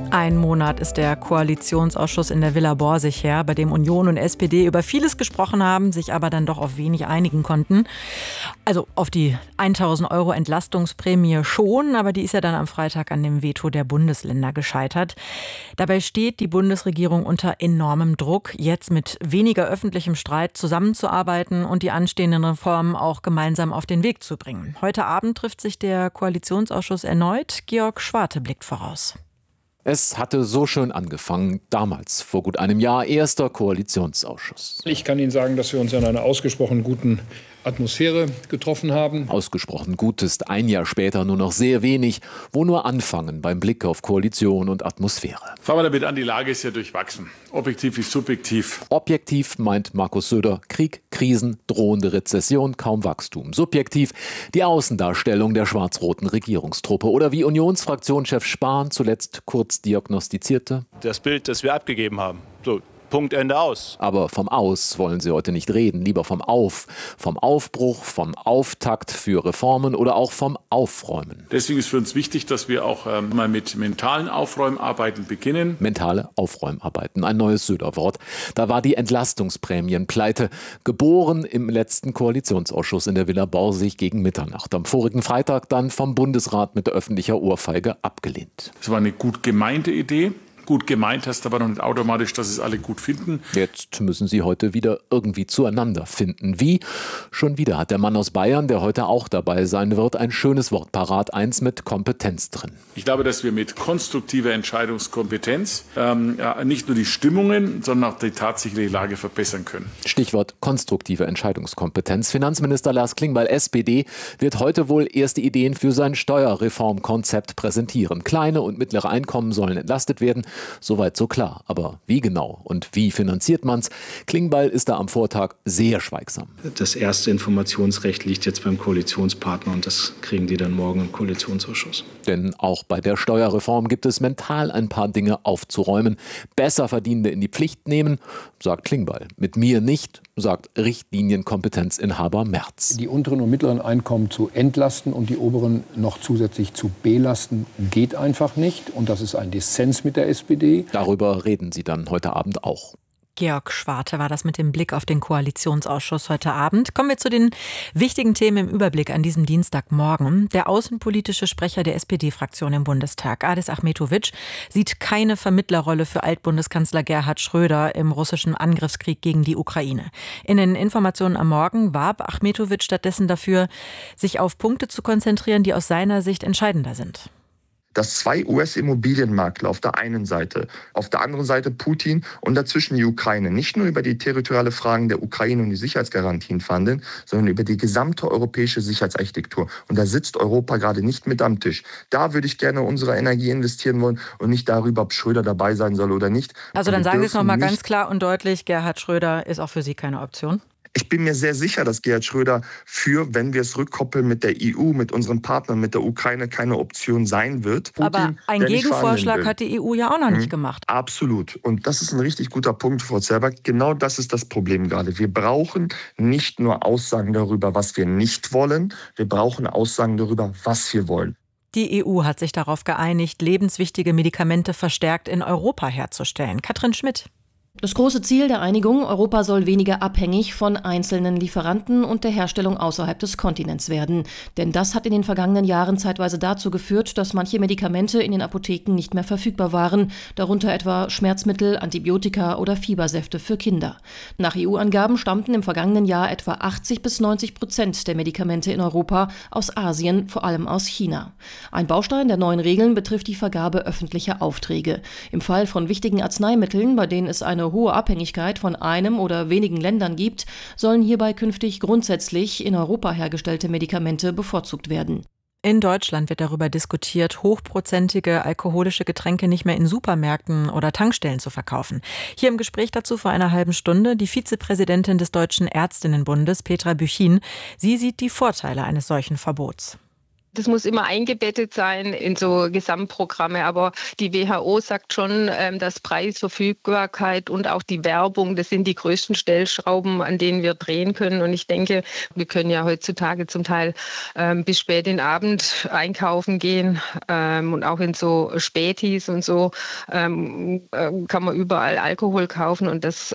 Ein Monat ist der Koalitionsausschuss in der Villa Borsig her, bei dem Union und SPD über vieles gesprochen haben, sich aber dann doch auf wenig einigen konnten. Also auf die 1.000 € Entlastungsprämie schon, aber die ist ja dann am Freitag an dem Veto der Bundesländer gescheitert. Dabei steht die Bundesregierung unter enormem Druck, jetzt mit weniger öffentlichem Streit zusammenzuarbeiten und die anstehenden Reformen auch gemeinsam auf den Weg zu bringen. Heute Abend trifft sich der Koalitionsausschuss erneut. Georg Schwarte blickt voraus. Es hatte so schön angefangen, damals, vor gut einem Jahr, erster Koalitionsausschuss. Ich kann Ihnen sagen, dass wir uns in einer ausgesprochen guten Atmosphäre getroffen haben. Ausgesprochen gut ist ein Jahr später nur noch sehr wenig, wo nur anfangen beim Blick auf Koalition und Atmosphäre. Fangen wir damit an, die Lage ist ja durchwachsen. Objektiv wie subjektiv. Objektiv meint Markus Söder Krieg, Krisen, drohende Rezession, kaum Wachstum. Subjektiv die Außendarstellung der schwarz-roten Regierungstruppe oder wie Unionsfraktionschef Spahn zuletzt kurz diagnostizierte. Das Bild, das wir abgegeben haben. So. Punkt, Ende, aus. Aber vom Aus wollen Sie heute nicht reden, lieber vom Auf. Vom Aufbruch, vom Auftakt für Reformen oder auch vom Aufräumen. Deswegen ist für uns wichtig, dass wir auch mal mit mentalen Aufräumarbeiten beginnen. Mentale Aufräumarbeiten, ein neues Söder-Wort. Da war die Entlastungsprämienpleite, geboren im letzten Koalitionsausschuss in der Villa Borsig gegen Mitternacht. Am vorigen Freitag dann vom Bundesrat mit öffentlicher Ohrfeige abgelehnt. Es war eine gut gemeinte Idee. Gut gemeint heißt aber noch nicht automatisch, dass es alle gut finden. Jetzt müssen sie heute wieder irgendwie zueinander finden. Wie? Schon wieder hat der Mann aus Bayern, der heute auch dabei sein wird, ein schönes Wort parat, eins mit Kompetenz drin. Ich glaube, dass wir mit konstruktiver Entscheidungskompetenz nicht nur die Stimmungen, sondern auch die tatsächliche Lage verbessern können. Stichwort konstruktive Entscheidungskompetenz. Finanzminister Lars Klingbeil, SPD, wird heute wohl erste Ideen für sein Steuerreformkonzept präsentieren. Kleine und mittlere Einkommen sollen entlastet werden. Soweit so klar. Aber wie genau und wie finanziert man's? Klingbeil ist da am Vortag sehr schweigsam. Das erste Informationsrecht liegt jetzt beim Koalitionspartner und das kriegen die dann morgen im Koalitionsausschuss. Denn auch bei der Steuerreform gibt es mental ein paar Dinge aufzuräumen. Besserverdienende in die Pflicht nehmen, sagt Klingbeil. Mit mir nicht, sagt Richtlinienkompetenzinhaber Merz. Die unteren und mittleren Einkommen zu entlasten und die oberen noch zusätzlich zu belasten, geht einfach nicht. Und das ist ein Dissens mit der SPD. Darüber reden sie dann heute Abend auch. Georg Schwarte war das mit dem Blick auf den Koalitionsausschuss heute Abend. Kommen wir zu den wichtigen Themen im Überblick an diesem Dienstagmorgen. Der außenpolitische Sprecher der SPD-Fraktion im Bundestag, Adis Achmetović, sieht keine Vermittlerrolle für Altbundeskanzler Gerhard Schröder im russischen Angriffskrieg gegen die Ukraine. In den Informationen am Morgen warb Achmetović stattdessen dafür, sich auf Punkte zu konzentrieren, die aus seiner Sicht entscheidender sind. Dass zwei US-Immobilienmakler auf der einen Seite, auf der anderen Seite Putin und dazwischen die Ukraine nicht nur über die territoriale Fragen der Ukraine und die Sicherheitsgarantien verhandeln, sondern über die gesamte europäische Sicherheitsarchitektur. Und da sitzt Europa gerade nicht mit am Tisch. Da würde ich gerne unsere Energie investieren wollen und nicht darüber, ob Schröder dabei sein soll oder nicht. Also dann sagen Sie es noch mal ganz klar und deutlich, Gerhard Schröder ist auch für Sie keine Option? Ich bin mir sehr sicher, dass Gerhard Schröder wenn wir es rückkoppeln mit der EU, mit unseren Partnern, mit der Ukraine, keine Option sein wird. Putin, aber ein Gegenvorschlag hat die EU ja auch noch nicht gemacht. Absolut. Und das ist ein richtig guter Punkt, Frau Zerberg. Genau das ist das Problem gerade. Wir brauchen nicht nur Aussagen darüber, was wir nicht wollen. Wir brauchen Aussagen darüber, was wir wollen. Die EU hat sich darauf geeinigt, lebenswichtige Medikamente verstärkt in Europa herzustellen. Katrin Schmidt. Das große Ziel der Einigung, Europa soll weniger abhängig von einzelnen Lieferanten und der Herstellung außerhalb des Kontinents werden. Denn das hat in den vergangenen Jahren zeitweise dazu geführt, dass manche Medikamente in den Apotheken nicht mehr verfügbar waren, darunter etwa Schmerzmittel, Antibiotika oder Fiebersäfte für Kinder. Nach EU-Angaben stammten im vergangenen Jahr etwa 80-90% der Medikamente in Europa aus Asien, vor allem aus China. Ein Baustein der neuen Regeln betrifft die Vergabe öffentlicher Aufträge. Im Fall von wichtigen Arzneimitteln, bei denen es eine hohe Abhängigkeit von einem oder wenigen Ländern gibt, sollen hierbei künftig grundsätzlich in Europa hergestellte Medikamente bevorzugt werden. In Deutschland wird darüber diskutiert, hochprozentige alkoholische Getränke nicht mehr in Supermärkten oder Tankstellen zu verkaufen. Hier im Gespräch dazu vor einer halben Stunde die Vizepräsidentin des Deutschen Ärztinnenbundes, Petra Büchin. Sie sieht die Vorteile eines solchen Verbots. Das muss immer eingebettet sein in so Gesamtprogramme. Aber die WHO sagt schon, dass Preis, Verfügbarkeit und auch die Werbung, das sind die größten Stellschrauben, an denen wir drehen können. Und ich denke, wir können ja heutzutage zum Teil bis spät in den Abend einkaufen gehen. Und auch in so Spätis und so kann man überall Alkohol kaufen. Und das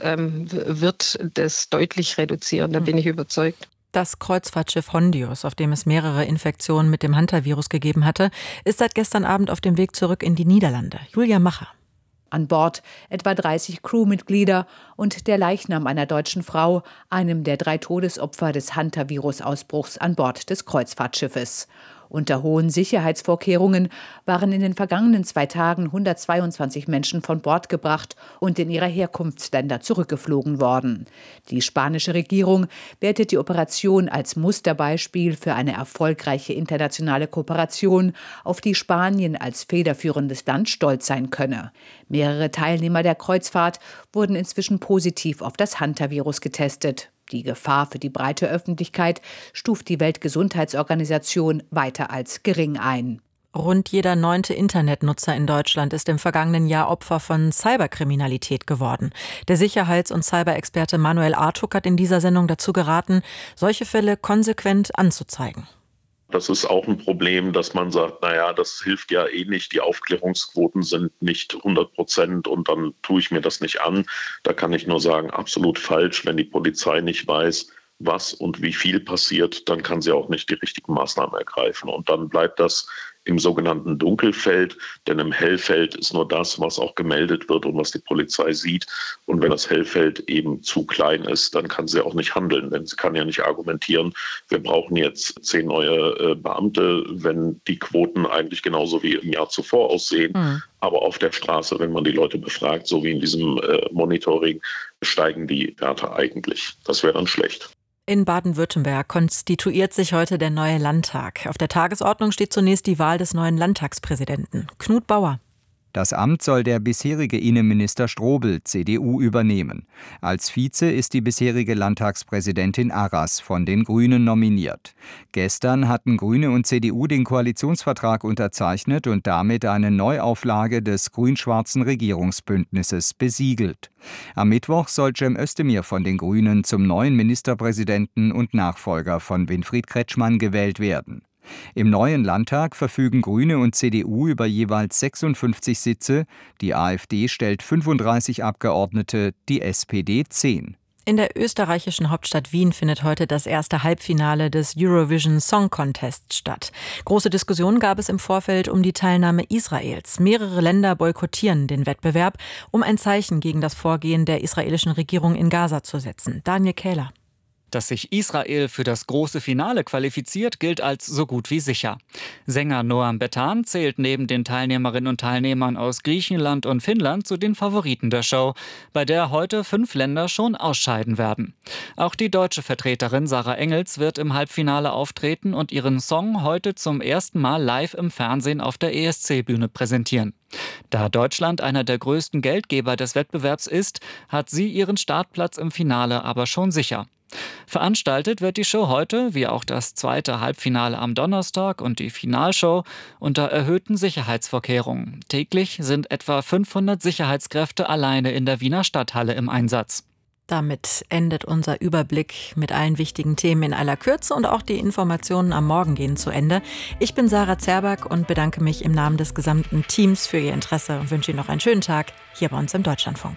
wird das deutlich reduzieren. Da bin ich überzeugt. Das Kreuzfahrtschiff Hondius, auf dem es mehrere Infektionen mit dem Hantavirus gegeben hatte, ist seit gestern Abend auf dem Weg zurück in die Niederlande. Julia Macher. An Bord etwa 30 Crewmitglieder und der Leichnam einer deutschen Frau, einem der 3 Todesopfer des Hantavirus-Ausbruchs an Bord des Kreuzfahrtschiffes. Unter hohen Sicherheitsvorkehrungen waren in den vergangenen 2 Tagen 122 Menschen von Bord gebracht und in ihre Herkunftsländer zurückgeflogen worden. Die spanische Regierung wertet die Operation als Musterbeispiel für eine erfolgreiche internationale Kooperation, auf die Spanien als federführendes Land stolz sein könne. Mehrere Teilnehmer der Kreuzfahrt wurden inzwischen positiv auf das Hantavirus getestet. Die Gefahr für die breite Öffentlichkeit stuft die Weltgesundheitsorganisation weiter als gering ein. Rund jeder 9. Internetnutzer in Deutschland ist im vergangenen Jahr Opfer von Cyberkriminalität geworden. Der Sicherheits- und Cyberexperte Manuel Artuk hat in dieser Sendung dazu geraten, solche Fälle konsequent anzuzeigen. Das ist auch ein Problem, dass man sagt, naja, das hilft ja eh nicht, die Aufklärungsquoten sind nicht 100% und dann tue ich mir das nicht an. Da kann ich nur sagen, absolut falsch. Wenn die Polizei nicht weiß, was und wie viel passiert, dann kann sie auch nicht die richtigen Maßnahmen ergreifen. Und dann bleibt das im sogenannten Dunkelfeld, denn im Hellfeld ist nur das, was auch gemeldet wird und was die Polizei sieht. Und wenn das Hellfeld eben zu klein ist, dann kann sie auch nicht handeln, denn sie kann ja nicht argumentieren, wir brauchen jetzt 10 neue Beamte, wenn die Quoten eigentlich genauso wie im Jahr zuvor aussehen. Aber auf der Straße, wenn man die Leute befragt, so wie in diesem Monitoring, steigen die Werte eigentlich. Das wäre dann schlecht. In Baden-Württemberg konstituiert sich heute der neue Landtag. Auf der Tagesordnung steht zunächst die Wahl des neuen Landtagspräsidenten. Knut Bauer. Das Amt soll der bisherige Innenminister Strobel, CDU, übernehmen. Als Vize ist die bisherige Landtagspräsidentin Arras von den Grünen nominiert. Gestern hatten Grüne und CDU den Koalitionsvertrag unterzeichnet und damit eine Neuauflage des grün-schwarzen Regierungsbündnisses besiegelt. Am Mittwoch soll Cem Özdemir von den Grünen zum neuen Ministerpräsidenten und Nachfolger von Winfried Kretschmann gewählt werden. Im neuen Landtag verfügen Grüne und CDU über jeweils 56 Sitze, die AfD stellt 35 Abgeordnete, die SPD 10. In der österreichischen Hauptstadt Wien findet heute das erste Halbfinale des Eurovision Song Contest statt. Große Diskussionen gab es im Vorfeld um die Teilnahme Israels. Mehrere Länder boykottieren den Wettbewerb, um ein Zeichen gegen das Vorgehen der israelischen Regierung in Gaza zu setzen. Daniel Kähler. Dass sich Israel für das große Finale qualifiziert, gilt als so gut wie sicher. Sänger Noam Betan zählt neben den Teilnehmerinnen und Teilnehmern aus Griechenland und Finnland zu den Favoriten der Show, bei der heute 5 Länder schon ausscheiden werden. Auch die deutsche Vertreterin Sarah Engels wird im Halbfinale auftreten und ihren Song heute zum ersten Mal live im Fernsehen auf der ESC-Bühne präsentieren. Da Deutschland einer der größten Geldgeber des Wettbewerbs ist, hat sie ihren Startplatz im Finale aber schon sicher. Veranstaltet wird die Show heute, wie auch das zweite Halbfinale am Donnerstag und die Finalshow, unter erhöhten Sicherheitsvorkehrungen. Täglich sind etwa 500 Sicherheitskräfte alleine in der Wiener Stadthalle im Einsatz. Damit endet unser Überblick mit allen wichtigen Themen in aller Kürze und auch die Informationen am Morgen gehen zu Ende. Ich bin Sarah Zerback und bedanke mich im Namen des gesamten Teams für Ihr Interesse und wünsche Ihnen noch einen schönen Tag hier bei uns im Deutschlandfunk.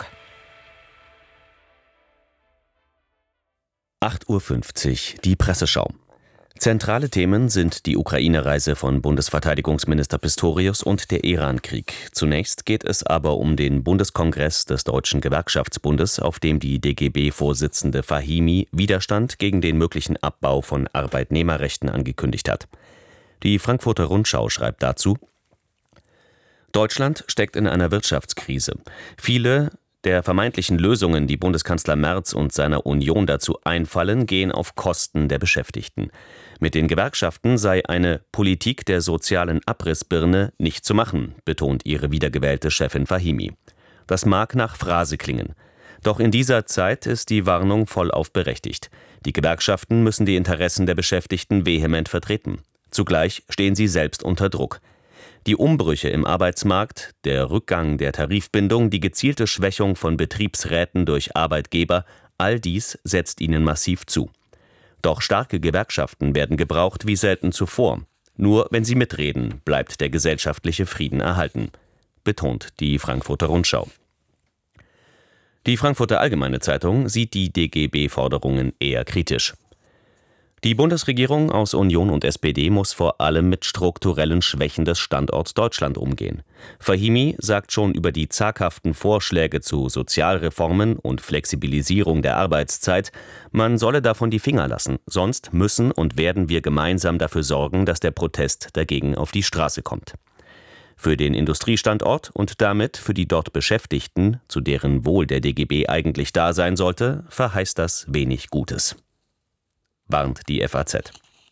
8:50 Uhr, die Presseschau. Zentrale Themen sind die Ukraine-Reise von Bundesverteidigungsminister Pistorius und der Iran-Krieg. Zunächst geht es aber um den Bundeskongress des Deutschen Gewerkschaftsbundes, auf dem die DGB-Vorsitzende Fahimi Widerstand gegen den möglichen Abbau von Arbeitnehmerrechten angekündigt hat. Die Frankfurter Rundschau schreibt dazu: Deutschland steckt in einer Wirtschaftskrise. Viele der vermeintlichen Lösungen, die Bundeskanzler Merz und seiner Union dazu einfallen, gehen auf Kosten der Beschäftigten. Mit den Gewerkschaften sei eine Politik der sozialen Abrissbirne nicht zu machen, betont ihre wiedergewählte Chefin Fahimi. Das mag nach Phrase klingen. Doch in dieser Zeit ist die Warnung vollauf berechtigt. Die Gewerkschaften müssen die Interessen der Beschäftigten vehement vertreten. Zugleich stehen sie selbst unter Druck. Die Umbrüche im Arbeitsmarkt, der Rückgang der Tarifbindung, die gezielte Schwächung von Betriebsräten durch Arbeitgeber, all dies setzt ihnen massiv zu. Doch starke Gewerkschaften werden gebraucht wie selten zuvor. Nur wenn sie mitreden, bleibt der gesellschaftliche Frieden erhalten, betont die Frankfurter Rundschau. Die Frankfurter Allgemeine Zeitung sieht die DGB-Forderungen eher kritisch. Die Bundesregierung aus Union und SPD muss vor allem mit strukturellen Schwächen des Standorts Deutschland umgehen. Fahimi sagt schon über die zaghaften Vorschläge zu Sozialreformen und Flexibilisierung der Arbeitszeit, man solle davon die Finger lassen, sonst müssen und werden wir gemeinsam dafür sorgen, dass der Protest dagegen auf die Straße kommt. Für den Industriestandort und damit für die dort Beschäftigten, zu deren Wohl der DGB eigentlich da sein sollte, verheißt das wenig Gutes, warnt die FAZ.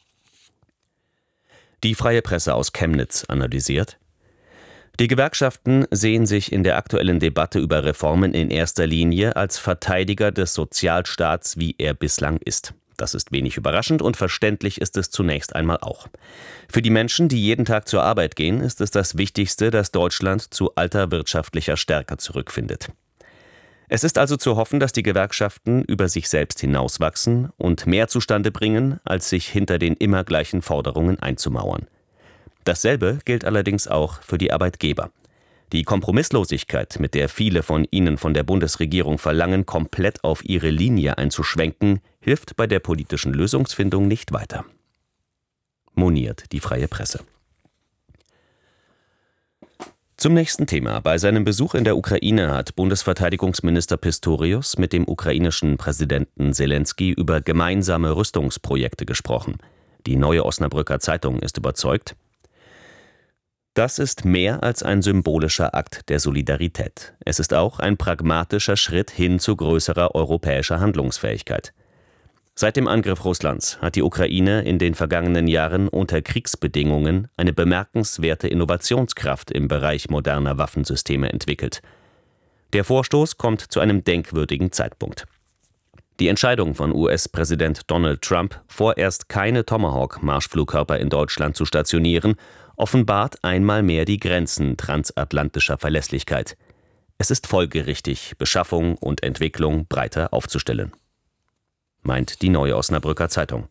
Die Freie Presse aus Chemnitz analysiert: Die Gewerkschaften sehen sich in der aktuellen Debatte über Reformen in erster Linie als Verteidiger des Sozialstaats, wie er bislang ist. Das ist wenig überraschend und verständlich ist es zunächst einmal auch. Für die Menschen, die jeden Tag zur Arbeit gehen, ist es das Wichtigste, dass Deutschland zu alter wirtschaftlicher Stärke zurückfindet. Es ist also zu hoffen, dass die Gewerkschaften über sich selbst hinauswachsen und mehr zustande bringen, als sich hinter den immer gleichen Forderungen einzumauern. Dasselbe gilt allerdings auch für die Arbeitgeber. Die Kompromisslosigkeit, mit der viele von ihnen von der Bundesregierung verlangen, komplett auf ihre Linie einzuschwenken, hilft bei der politischen Lösungsfindung nicht weiter, moniert die Freie Presse. Zum nächsten Thema. Bei seinem Besuch in der Ukraine hat Bundesverteidigungsminister Pistorius mit dem ukrainischen Präsidenten Selenskyj über gemeinsame Rüstungsprojekte gesprochen. Die Neue Osnabrücker Zeitung ist überzeugt: Das ist mehr als ein symbolischer Akt der Solidarität. Es ist auch ein pragmatischer Schritt hin zu größerer europäischer Handlungsfähigkeit. Seit dem Angriff Russlands hat die Ukraine in den vergangenen Jahren unter Kriegsbedingungen eine bemerkenswerte Innovationskraft im Bereich moderner Waffensysteme entwickelt. Der Vorstoß kommt zu einem denkwürdigen Zeitpunkt. Die Entscheidung von US-Präsident Donald Trump, vorerst keine Tomahawk-Marschflugkörper in Deutschland zu stationieren, offenbart einmal mehr die Grenzen transatlantischer Verlässlichkeit. Es ist folgerichtig, Beschaffung und Entwicklung breiter aufzustellen, meint die Neue Osnabrücker Zeitung.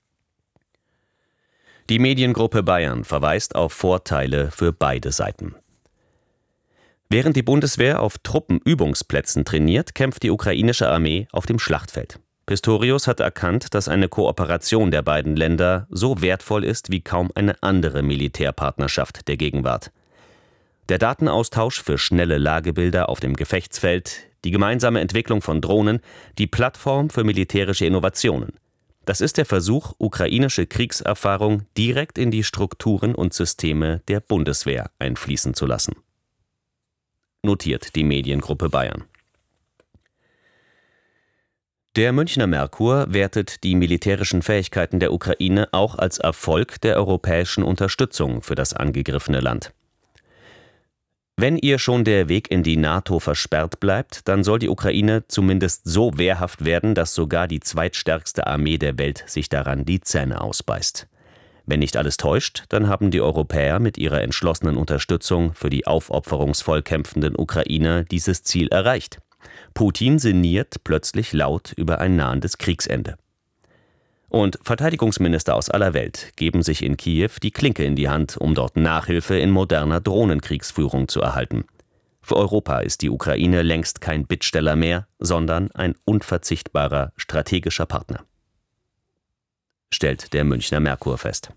Die Mediengruppe Bayern verweist auf Vorteile für beide Seiten. Während die Bundeswehr auf Truppenübungsplätzen trainiert, kämpft die ukrainische Armee auf dem Schlachtfeld. Pistorius hat erkannt, dass eine Kooperation der beiden Länder so wertvoll ist wie kaum eine andere Militärpartnerschaft der Gegenwart. Der Datenaustausch für schnelle Lagebilder auf dem Gefechtsfeld, die gemeinsame Entwicklung von Drohnen, die Plattform für militärische Innovationen. Das ist der Versuch, ukrainische Kriegserfahrung direkt in die Strukturen und Systeme der Bundeswehr einfließen zu lassen, notiert die Mediengruppe Bayern. Der Münchner Merkur wertet die militärischen Fähigkeiten der Ukraine auch als Erfolg der europäischen Unterstützung für das angegriffene Land. Wenn ihr schon der Weg in die NATO versperrt bleibt, dann soll die Ukraine zumindest so wehrhaft werden, dass sogar die zweitstärkste Armee der Welt sich daran die Zähne ausbeißt. Wenn nicht alles täuscht, dann haben die Europäer mit ihrer entschlossenen Unterstützung für die aufopferungsvoll kämpfenden Ukrainer dieses Ziel erreicht. Putin sinniert plötzlich laut über ein nahendes Kriegsende. Und Verteidigungsminister aus aller Welt geben sich in Kiew die Klinke in die Hand, um dort Nachhilfe in moderner Drohnenkriegsführung zu erhalten. Für Europa ist die Ukraine längst kein Bittsteller mehr, sondern ein unverzichtbarer strategischer Partner, stellt der Münchner Merkur fest.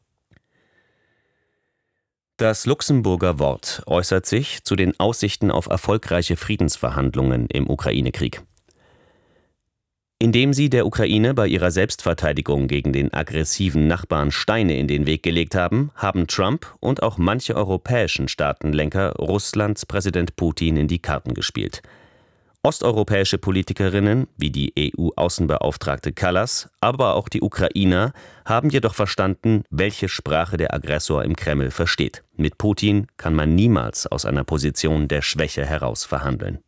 Das Luxemburger Wort äußert sich zu den Aussichten auf erfolgreiche Friedensverhandlungen im Ukraine-Krieg. Indem sie der Ukraine bei ihrer Selbstverteidigung gegen den aggressiven Nachbarn Steine in den Weg gelegt haben, haben Trump und auch manche europäischen Staatenlenker Russlands Präsident Putin in die Karten gespielt. Osteuropäische Politikerinnen wie die EU-Außenbeauftragte Kallas, aber auch die Ukrainer haben jedoch verstanden, welche Sprache der Aggressor im Kreml versteht. Mit Putin kann man niemals aus einer Position der Schwäche heraus verhandeln,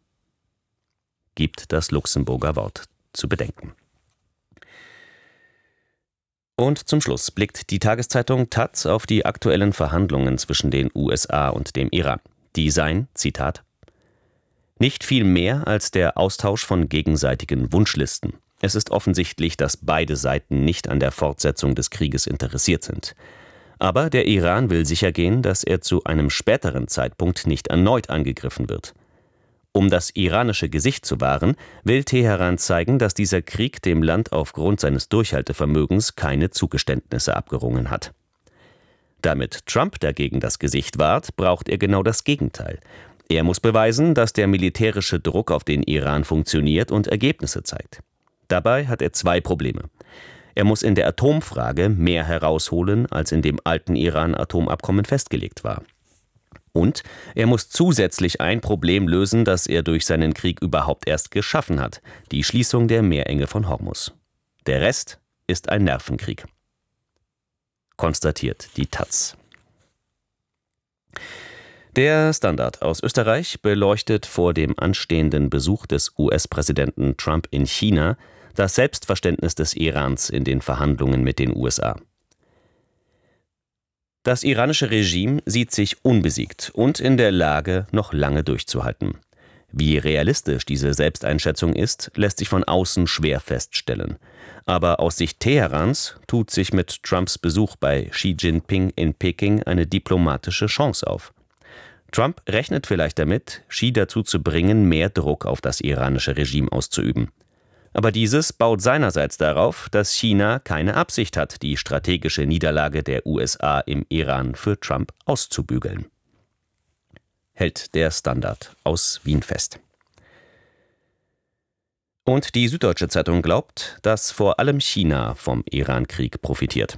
gibt das Luxemburger Wort zu bedenken. Und zum Schluss blickt die Tageszeitung taz auf die aktuellen Verhandlungen zwischen den USA und dem Iran. Die seien, Zitat, nicht viel mehr als der Austausch von gegenseitigen Wunschlisten. Es ist offensichtlich, dass beide Seiten nicht an der Fortsetzung des Krieges interessiert sind. Aber der Iran will sichergehen, dass er zu einem späteren Zeitpunkt nicht erneut angegriffen wird. Um das iranische Gesicht zu wahren, will Teheran zeigen, dass dieser Krieg dem Land aufgrund seines Durchhaltevermögens keine Zugeständnisse abgerungen hat. Damit Trump dagegen das Gesicht wahrt, braucht er genau das Gegenteil. Er muss beweisen, dass der militärische Druck auf den Iran funktioniert und Ergebnisse zeigt. Dabei hat er zwei Probleme. Er muss in der Atomfrage mehr herausholen, als in dem alten Iran-Atomabkommen festgelegt war. Und er muss zusätzlich ein Problem lösen, das er durch seinen Krieg überhaupt erst geschaffen hat: die Schließung der Meerenge von Hormuz. Der Rest ist ein Nervenkrieg, konstatiert die taz. Der Standard aus Österreich beleuchtet vor dem anstehenden Besuch des US-Präsidenten Trump in China das Selbstverständnis des Irans in den Verhandlungen mit den USA. Das iranische Regime sieht sich unbesiegt und in der Lage, noch lange durchzuhalten. Wie realistisch diese Selbsteinschätzung ist, lässt sich von außen schwer feststellen. Aber aus Sicht Teherans tut sich mit Trumps Besuch bei Xi Jinping in Peking eine diplomatische Chance auf. Trump rechnet vielleicht damit, Xi dazu zu bringen, mehr Druck auf das iranische Regime auszuüben. Aber dieses baut seinerseits darauf, dass China keine Absicht hat, die strategische Niederlage der USA im Iran für Trump auszubügeln. Hält der Standard aus Wien fest. Und die Süddeutsche Zeitung glaubt, dass vor allem China vom Iran-Krieg profitiert.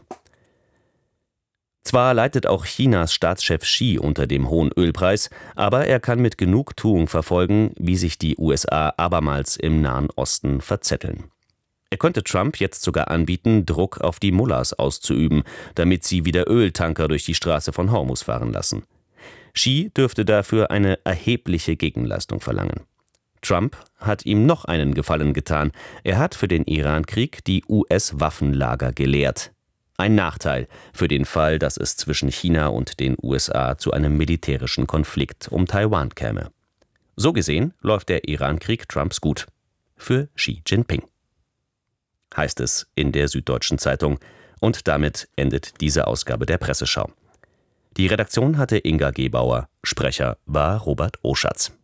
Zwar leidet auch Chinas Staatschef Xi unter dem hohen Ölpreis, aber er kann mit Genugtuung verfolgen, wie sich die USA abermals im Nahen Osten verzetteln. Er könnte Trump jetzt sogar anbieten, Druck auf die Mullahs auszuüben, damit sie wieder Öltanker durch die Straße von Hormuz fahren lassen. Xi dürfte dafür eine erhebliche Gegenleistung verlangen. Trump hat ihm noch einen Gefallen getan. Er hat für den Iran-Krieg die US-Waffenlager geleert. Ein Nachteil für den Fall, dass es zwischen China und den USA zu einem militärischen Konflikt um Taiwan käme. So gesehen läuft der Iran-Krieg Trumps gut. Für Xi Jinping. Heißt es in der Süddeutschen Zeitung. Und damit endet diese Ausgabe der Presseschau. Die Redaktion hatte Inga Gebauer. Sprecher war Robert Oschatz.